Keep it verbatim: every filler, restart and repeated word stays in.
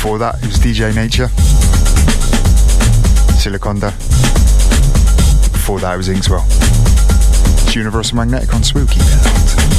Before that, it was D J Nature, Siliconda. Before that, it was Inkswell. It's Universal Magnetic on Spooky.